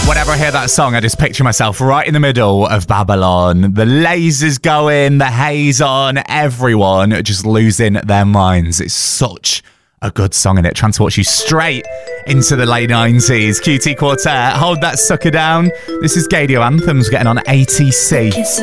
Whenever I hear that song, I just picture myself right in the middle of Babylon. The lasers going, the haze on, everyone just losing their minds. It's such a good song, and it transports you straight into the late 90s. QT Quartet, Hold That Sucker Down. This is Gadio Anthems getting on ATC.